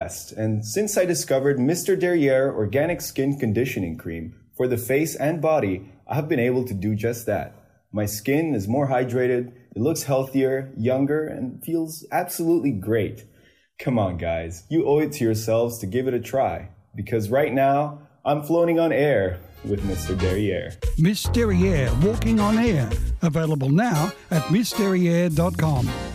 best. And since I discovered Mr. Derriere Organic Skin Conditioning Cream for the face and body, I have been able to do just that. My skin is more hydrated, it looks healthier, younger, and feels absolutely great. Come on, guys, you owe it to yourselves to give it a try. Because right now, I'm floating on air with Mr. Derriere. Miss Derriere Walking on Air. Available now at missderriere.com.